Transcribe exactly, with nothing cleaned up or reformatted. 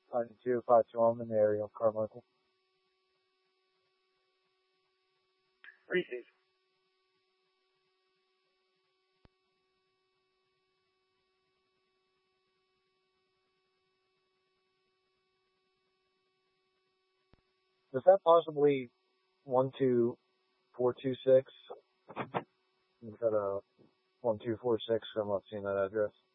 nine two five two, I'm in the area of Carmichael. Receive. Is that possibly one two four two six? Is that a one two four six? I'm not seeing that address.